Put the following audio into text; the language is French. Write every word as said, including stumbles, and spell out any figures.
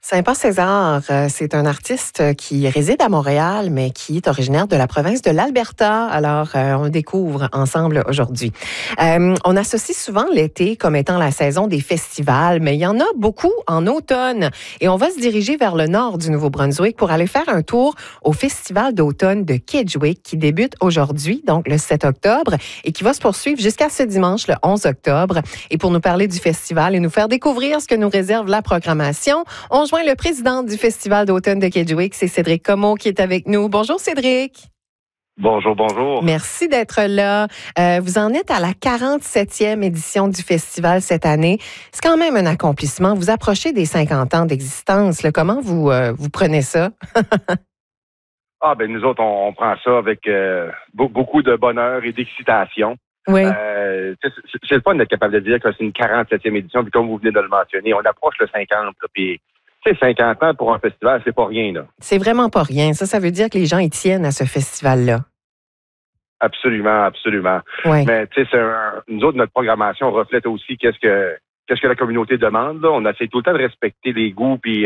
Saint-Paul-César, euh, c'est un artiste qui réside à Montréal, mais qui est originaire de la province de l'Alberta. Alors, euh, on le découvre ensemble aujourd'hui. Euh, on associe souvent l'été comme étant la saison des festivals, mais il y en a beaucoup en automne. Et on va se diriger vers le nord du Nouveau-Brunswick pour aller faire un tour au festival d'automne de Kedgwick qui débute aujourd'hui, donc le sept octobre, et qui va se poursuivre jusqu'à ce dimanche, le onze octobre. Et pour nous parler du festival et nous faire découvrir ce que nous réserve la programmation, on joint le président du Festival d'automne de Kedgwick, c'est Cédric Comeau qui est avec nous. Bonjour Cédric. Bonjour, bonjour. Merci d'être là. Euh, vous en êtes à la quarante-septième édition du festival cette année. C'est quand même un accomplissement. Vous approchez des cinquante ans d'existence. Là. Comment vous, euh, vous prenez ça? ah, ben nous autres, on, on prend ça avec euh, beaucoup de bonheur et d'excitation. Oui. Euh, c'est, c'est le fun d'être capable de dire que c'est une quarante-septième édition, puis comme vous venez de le mentionner, on approche le cinquante, là, puis tu sais, cinquante ans pour un festival, c'est pas rien, là. C'est vraiment pas rien. Ça, ça veut dire que les gens y tiennent à ce festival-là. Absolument, absolument. Oui. Mais tu sais, nous autres, notre programmation reflète aussi qu'est-ce que qu'est-ce que la communauté demande, là. On essaie tout le temps de respecter les goûts puis